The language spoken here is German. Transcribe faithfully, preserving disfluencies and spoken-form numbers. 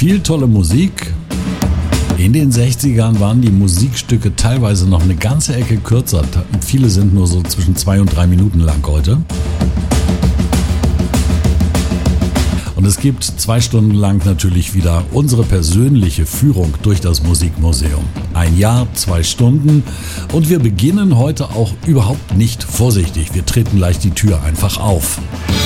Viel tolle Musik. In den sechzigern waren die Musikstücke teilweise noch eine ganze Ecke kürzer. Viele sind nur so zwischen zwei und drei Minuten lang heute. Und es gibt zwei Stunden lang natürlich wieder unsere persönliche Führung durch das Musikmuseum. Ein Jahr, zwei Stunden und wir beginnen heute auch überhaupt nicht vorsichtig. Wir treten gleich die Tür einfach auf.